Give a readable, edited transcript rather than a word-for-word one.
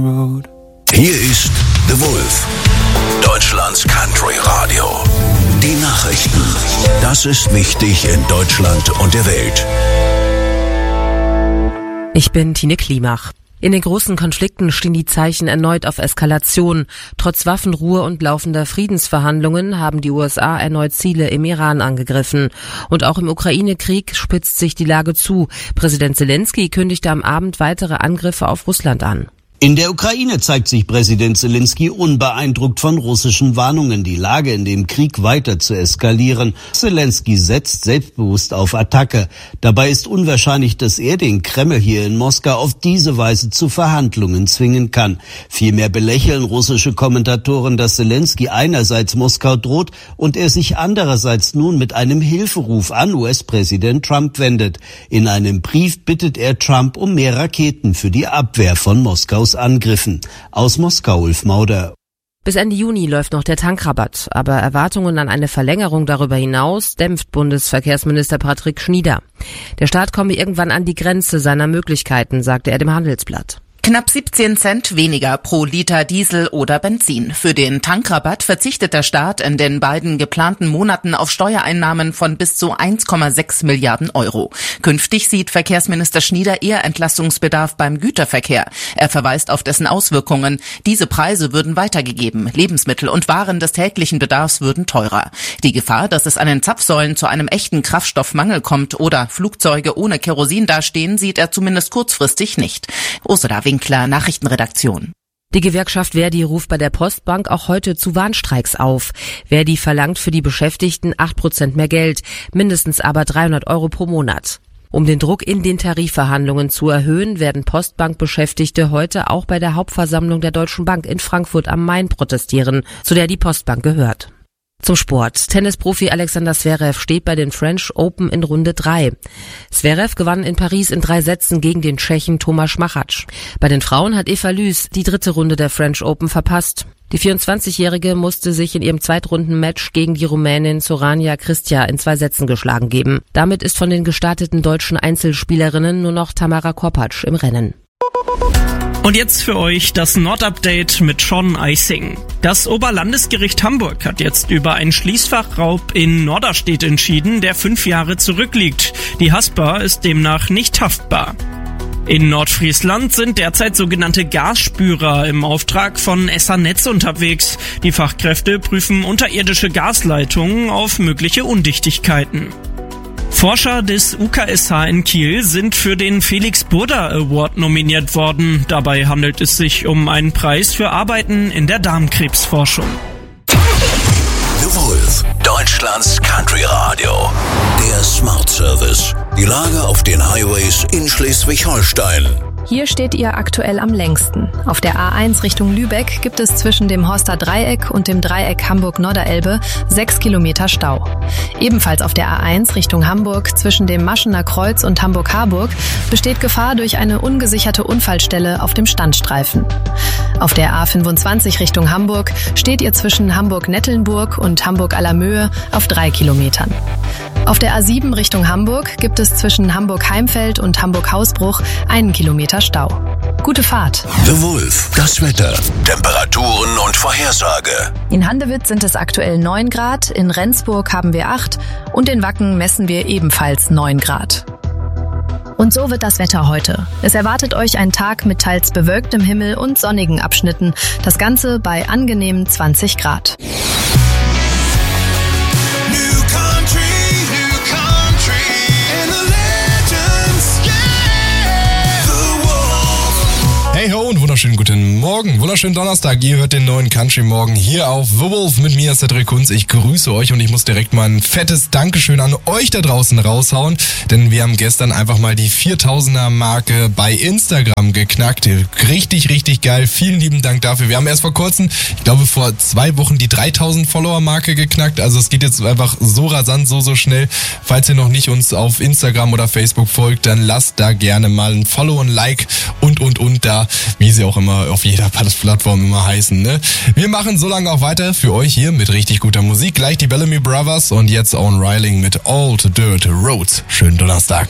Hier ist The Wolf, Deutschlands Country Radio. Die Nachrichten. Das ist wichtig in Deutschland und der Welt. Ich bin Tine Klimach. In den großen Konflikten stehen die Zeichen erneut auf Eskalation. Trotz Waffenruhe und laufender Friedensverhandlungen haben die USA erneut Ziele im Iran angegriffen. Und auch im Ukraine-Krieg spitzt sich die Lage zu. Präsident Zelensky kündigte am Abend weitere Angriffe auf Russland an. In der Ukraine zeigt sich Präsident Zelensky unbeeindruckt von russischen Warnungen, die Lage in dem Krieg weiter zu eskalieren. Zelensky setzt selbstbewusst auf Attacke. Dabei ist unwahrscheinlich, dass er den Kreml hier in Moskau auf diese Weise zu Verhandlungen zwingen kann. Vielmehr belächeln russische Kommentatoren, dass Zelensky einerseits Moskau droht und er sich andererseits nun mit einem Hilferuf an US-Präsident Trump wendet. In einem Brief bittet er Trump um mehr Raketen für die Abwehr von Moskaus Angriffen. Aus Moskau, Ulf Mauder. Bis Ende Juni läuft noch der Tankrabatt, aber Erwartungen an eine Verlängerung darüber hinaus dämpft Bundesverkehrsminister Patrick Schnieder. Der Staat komme irgendwann an die Grenze seiner Möglichkeiten, sagte er dem Handelsblatt. Knapp 17 Cent weniger pro Liter Diesel oder Benzin. Für den Tankrabatt verzichtet der Staat in den beiden geplanten Monaten auf Steuereinnahmen von bis zu 1,6 Milliarden Euro. Künftig sieht Verkehrsminister Schnieder eher Entlastungsbedarf beim Güterverkehr. Er verweist auf dessen Auswirkungen. Diese Preise würden weitergegeben. Lebensmittel und Waren des täglichen Bedarfs würden teurer. Die Gefahr, dass es an den Zapfsäulen zu einem echten Kraftstoffmangel kommt oder Flugzeuge ohne Kerosin dastehen, sieht er zumindest kurzfristig nicht. Ursula Winkler, Nachrichtenredaktion. Die Gewerkschaft Verdi ruft bei der Postbank auch heute zu Warnstreiks auf. Verdi verlangt für die Beschäftigten 8% mehr Geld, mindestens aber 300 Euro pro Monat. Um den Druck in den Tarifverhandlungen zu erhöhen, werden Postbank-Beschäftigte heute auch bei der Hauptversammlung der Deutschen Bank in Frankfurt am Main protestieren, zu der die Postbank gehört. Zum Sport. Tennisprofi Alexander Zverev steht bei den French Open in Runde 3. Zverev gewann in Paris in 3 Sätzen gegen den Tschechen Tomáš Machač. Bei den Frauen hat Eva Lüß die 3. Runde der French Open verpasst. Die 24-Jährige musste sich in ihrem Zweitrunden-Match gegen die Rumänin Sorania Cristea in 2 Sätzen geschlagen geben. Damit ist von den gestarteten deutschen Einzelspielerinnen nur noch Tamara Korpatsch im Rennen. Und jetzt für euch das Nordupdate mit Sean Eising. Das Oberlandesgericht Hamburg hat jetzt über einen Schließfachraub in Norderstedt entschieden, der 5 Jahre zurückliegt. Die Haspa ist demnach nicht haftbar. In Nordfriesland sind derzeit sogenannte Gasspürer im Auftrag von Essernetz unterwegs. Die Fachkräfte prüfen unterirdische Gasleitungen auf mögliche Undichtigkeiten. Forscher des UKSH in Kiel sind für den Felix Burda Award nominiert worden. Dabei handelt es sich um einen Preis für Arbeiten in der Darmkrebsforschung. The Wolf, Deutschlands Country Radio. Der Smart Service. Die Lage auf den Highways in Schleswig-Holstein. Hier steht ihr aktuell am längsten. Auf der A1 Richtung Lübeck gibt es zwischen dem Horster Dreieck und dem Dreieck Hamburg-Norderelbe 6 Kilometer Stau. Ebenfalls auf der A1 Richtung Hamburg zwischen dem Maschener Kreuz und Hamburg-Harburg besteht Gefahr durch eine ungesicherte Unfallstelle auf dem Standstreifen. Auf der A25 Richtung Hamburg steht ihr zwischen Hamburg-Nettelnburg und Hamburg-Allermöhe auf 3 Kilometern. Auf der A7 Richtung Hamburg gibt es zwischen Hamburg-Heimfeld und Hamburg-Hausbruch 1 Kilometer Stau. Gute Fahrt. The Wolf, das Wetter, Temperaturen und Vorhersage. In Handewitt sind es aktuell 9 Grad, in Rendsburg haben wir 8 und in Wacken messen wir ebenfalls 9 Grad. Und so wird das Wetter heute. Es erwartet euch ein Tag mit teils bewölktem Himmel und sonnigen Abschnitten. Das Ganze bei angenehmen 20 Grad. Hey ho und wunderschönen guten Morgen, wunderschönen Donnerstag. Ihr hört den neuen Country Morgen hier auf The Wolf. Mit mir ist Cedric Kunz. Ich grüße euch und ich muss direkt mal ein fettes Dankeschön an euch da draußen raushauen, denn wir haben gestern einfach mal die 4000er Marke bei Instagram geknackt. Richtig, richtig geil. Vielen lieben Dank dafür. Wir haben erst vor kurzem, ich glaube vor 2 Wochen, die 3000 Follower Marke geknackt. Also es geht jetzt einfach so rasant, so schnell. Falls ihr noch nicht uns auf Instagram oder Facebook folgt, dann lasst da gerne mal ein Follow, ein Like und da, wie sie auch immer auf jeder Plattform immer heißen, ne? Wir machen so lange auch weiter für euch hier mit richtig guter Musik. Gleich die Bellamy Brothers und jetzt Owen Reiling mit Old Dirt Roads. Schönen Donnerstag.